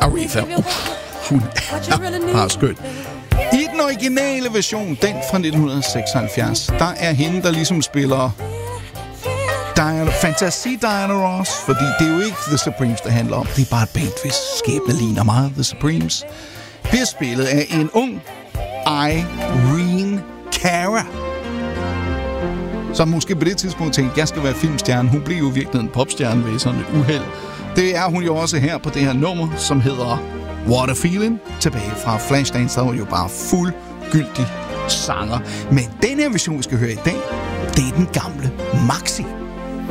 Aretha. Hun er bare skøn. I den originale version, den fra 1976, der er hende, der ligesom spiller Fantasy Diana Ross, fordi det er jo ikke The Supremes, der handler om. Det er bare et band, hvis skæbne ligner meget The Supremes. Bliver spillet af en ung Irene Cara, som måske på det tidspunkt tænkte, jeg skal være filmstjerne. Hun blev jo virkelig en popstjerne ved sådan et uheld. Det er hun jo også her på det her nummer, som hedder What a Feeling, tilbage fra Flashdance, der var jo bare fuldgyldig sanger. Men den her version, vi skal høre i dag, det er den gamle Maxi.